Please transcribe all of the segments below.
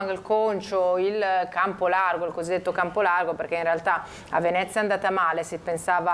il Concio, il campo largo, il cosiddetto campo largo, perché in realtà a Venezia è andata male, si pensava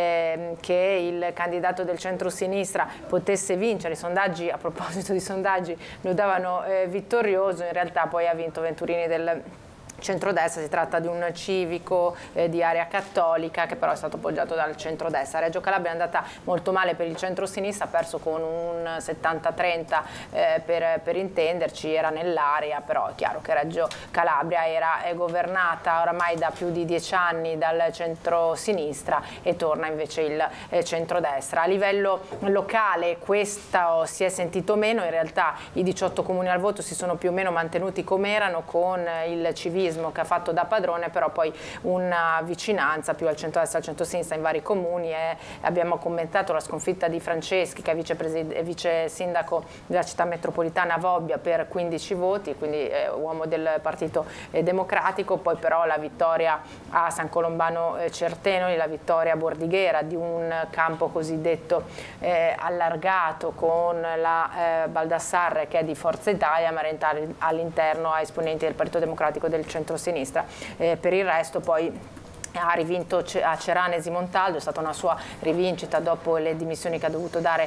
che il candidato del centro-sinistra potesse vincere, i sondaggi, a proposito di sondaggi, lo davano vittorioso, in realtà poi ha vinto Venturini del centrodestra. Si tratta di un civico di area cattolica che però è stato appoggiato dal centrodestra. Reggio Calabria è andata molto male per il centro-sinistra, ha perso con un 70-30 per intenderci, era nell'area, però è chiaro che Reggio Calabria è governata oramai da più di 10 anni dal centro-sinistra e torna invece il centrodestra. A livello locale questo si è sentito meno, in realtà i 18 comuni al voto si sono più o meno mantenuti come erano, con il civismo che ha fatto da padrone, però poi una vicinanza più al centro-destra e al centro-sinistra in vari comuni. Abbiamo commentato la sconfitta di Franceschi, che è vice sindaco della città metropolitana a Vobbia, per 15 voti, quindi uomo del Partito Democratico. Poi però la vittoria a San Colombano Certenoli, la vittoria a Bordighera di un campo cosiddetto allargato con la Baldassarre, che è di Forza Italia, ma all'interno a esponenti del Partito Democratico del centro-sinistra. Per il resto poi ha rivinto a Ceranesi Montaldo, è stata una sua rivincita dopo le dimissioni che ha dovuto dare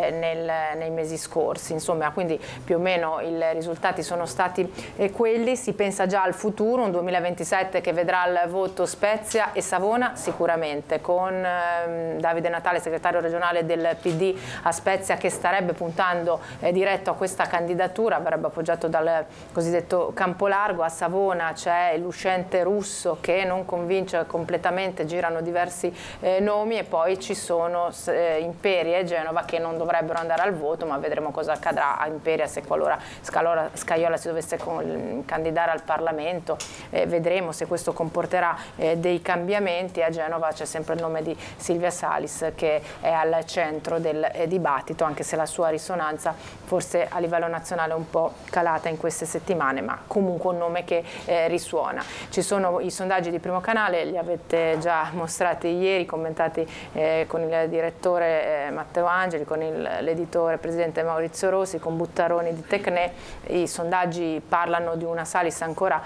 nei mesi scorsi. Insomma, quindi più o meno i risultati sono stati quelli. Si pensa già al futuro, un 2027 che vedrà al voto Spezia e Savona sicuramente, con Davide Natale, segretario regionale del PD a Spezia, che starebbe puntando diretto a questa candidatura, verrebbe appoggiato dal cosiddetto campo largo. A Savona c'è l'uscente Russo che non convince completamente, girano diversi nomi, e poi ci sono Imperia e Genova che non dovrebbero andare al voto, ma vedremo cosa accadrà a Imperia se qualora Scajola si dovesse candidare al Parlamento. Vedremo se questo comporterà dei cambiamenti. A Genova c'è sempre il nome di Silvia Salis, che è al centro del dibattito, anche se la sua risonanza forse a livello nazionale è un po' calata in queste settimane, ma comunque un nome che risuona. Ci sono i sondaggi di Primo Canale, li avete già mostrati ieri, commentati con il direttore Matteo Angeli, con l'editore presidente Maurizio Rossi, con Buttaroni di Tecne. I sondaggi parlano di una Salis ancora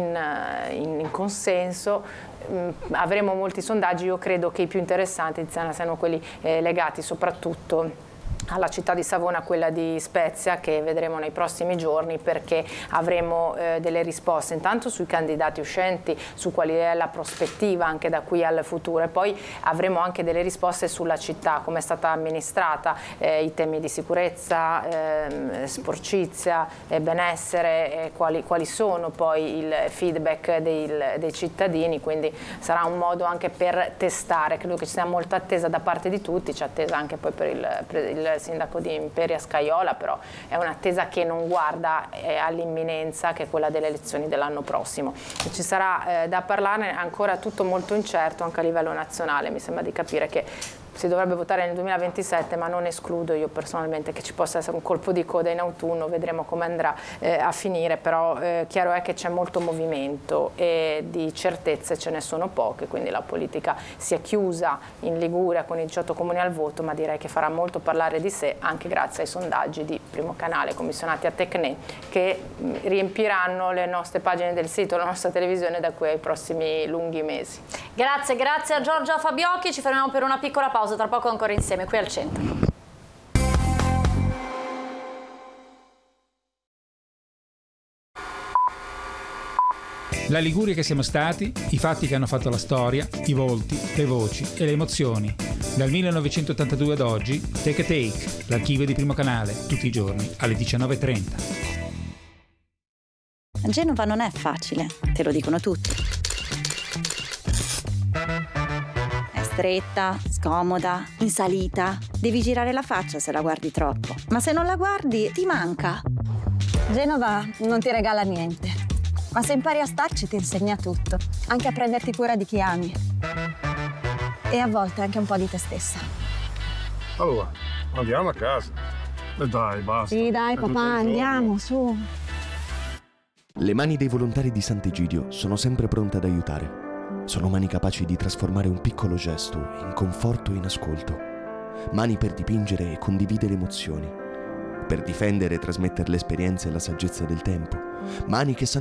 in consenso. Avremo molti sondaggi, io credo che i più interessanti siano quelli legati soprattutto alla città di Savona, quella di Spezia, che vedremo nei prossimi giorni, perché avremo delle risposte intanto sui candidati uscenti, su quali è la prospettiva anche da qui al futuro, e poi avremo anche delle risposte sulla città, come è stata amministrata, i temi di sicurezza, sporcizia, benessere, quali sono poi il feedback dei cittadini. Quindi sarà un modo anche per testare. Credo che ci sia molta attesa da parte di tutti, c'è attesa anche poi per il sindaco di Imperia Scajola, però è un'attesa che non guarda all'imminenza, che è quella delle elezioni dell'anno prossimo. Ci sarà da parlarne, ancora tutto molto incerto anche a livello nazionale. Mi sembra di capire che si dovrebbe votare nel 2027, ma non escludo io personalmente che ci possa essere un colpo di coda in autunno. Vedremo come andrà a finire, però chiaro è che c'è molto movimento e di certezze ce ne sono poche, quindi la politica si è chiusa in Liguria con i 18 comuni al voto, ma direi che farà molto parlare di sé anche grazie ai sondaggi di Primo Canale commissionati a Tecne, che riempiranno le nostre pagine del sito, la nostra televisione da qui ai prossimi lunghi mesi. Grazie a Giorgia Fabiocchi, ci fermiamo per una piccola pausa, tra poco ancora insieme qui al centro. La Liguria che siamo stati, i fatti che hanno fatto la storia, i volti, le voci e le emozioni. Dal 1982 ad oggi, Take a Take, l'archivio di Primo Canale, tutti i giorni alle 19:30. Genova non è facile, te lo dicono tutti. È stretta, scomoda, in salita. Devi girare la faccia se la guardi troppo. Ma se non la guardi, ti manca. Genova non ti regala niente, ma se impari a starci ti insegna tutto, anche a prenderti cura di chi ami. E a volte anche un po' di te stessa. Allora, andiamo a casa. Dai, basta. Sì, dai, papà, andiamo, su. Le mani dei volontari di Sant'Egidio sono sempre pronte ad aiutare. Sono mani capaci di trasformare un piccolo gesto in conforto e in ascolto. Mani per dipingere e condividere emozioni. Per difendere e trasmettere l'esperienza e la saggezza del tempo. Mani che sanno